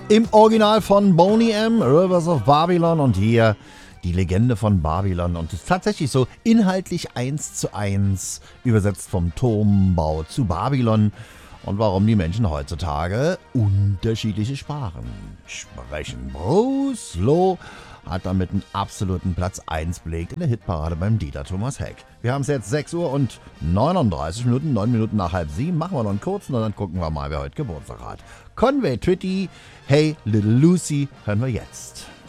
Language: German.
Im Original von Boney M., Rivers of Babylon, und hier die Legende von Babylon. Und es ist tatsächlich so inhaltlich 1:1 übersetzt vom Turmbau zu Babylon. Und warum die Menschen heutzutage unterschiedliche Sprachen sprechen. Bruce Loh hat damit einen absoluten Platz 1 belegt in der Hitparade beim Dieter Thomas Heck. Wir haben es jetzt 6 Uhr und 39 Minuten, 9 Minuten nach 6:30. Machen wir noch einen kurzen und dann gucken wir mal, wer heute Geburtstag hat. Conway Twitty, Hey Little Lucy, hören wir jetzt.